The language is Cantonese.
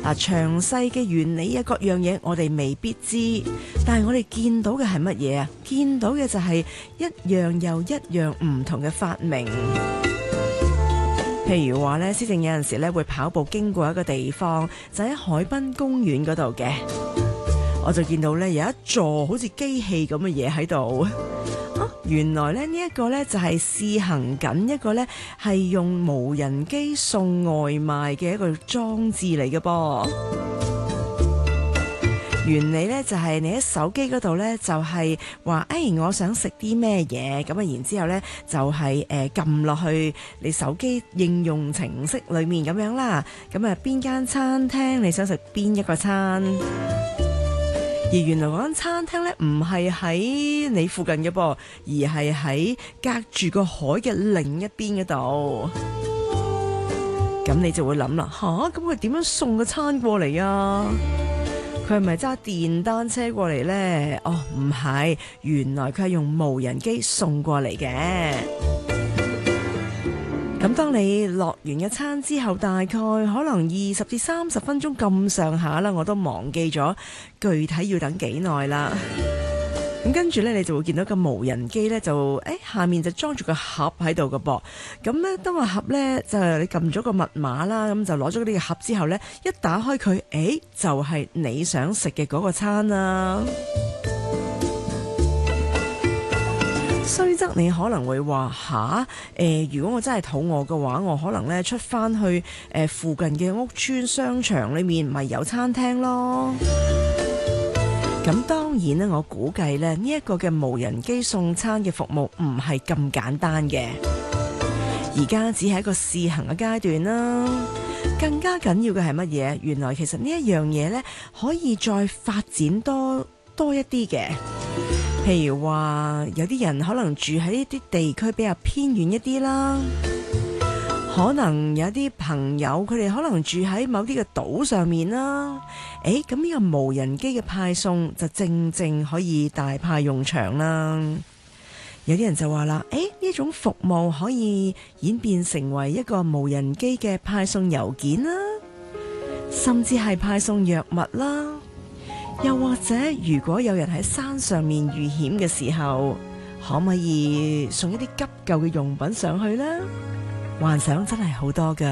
嗱，詳細嘅原理啊，各樣嘢我哋未必知，但係我哋見到嘅係乜嘢啊？見到嘅就係一樣又一樣唔同嘅發明。譬如話咧，施政有陣時咧會跑步經過一個地方，就喺海濱公園嗰度嘅，我就見到咧有一座好似機器咁嘅嘢喺度。原來咧呢一個咧就係試行緊一個咧係用無人機送外賣嘅一個裝置嚟嘅噃。原理咧就係你喺手機嗰度咧就係話，我想食啲咩嘢，咁啊然之後咧就係撳落去你手機應用程式裏面咁樣啦。咁啊邊間餐廳你想食邊一個餐？而原來嗰間餐廳咧唔係喺你附近嘅噃，而係喺隔住個海嘅另一邊嗰度。咁你就會諗啦，咁佢點樣送個餐過嚟啊？佢係咪揸電單車過嚟呢？哦，唔係，原來佢係用無人機送過嚟嘅。咁當你落完嘅餐之後，大概可能20至30分鐘咁上下啦，我都忘記咗具體要等幾耐啦。咁跟住咧，你就會見到個無人機咧，就下面就裝住個盒喺度嘅噃。咁咧，當個盒咧就你撳咗個密碼啦，咁就攞咗呢個盒之後咧，一打開佢，就係你想食嘅嗰個餐啦。雖則你可能會話如果我真係肚餓嘅話，我可能咧出翻去附近嘅屋邨商場裏面咪有餐廳咯。咁當然咧，我估計咧呢一個嘅無人機送餐嘅服務唔係咁簡單嘅，而家只係一個試行嘅階段啦。更加緊要嘅係乜嘢？原來其實呢一樣嘢咧可以再發展多一啲嘅。譬如話有啲人可能住喺呢啲地區比較偏遠一啲啦，可能有啲朋友佢哋可能住喺某啲嘅島上面啦。咁呢個無人機嘅派送就正可以大派用場啦。有啲人就話啦，呢種服務可以演變成為一個無人機嘅派送郵件啦，甚至係派送藥物啦。又或者如果有人喺山上面遇險嘅時候，可唔可以送一啲急救嘅用品上去呢？幻想真係好多㗎。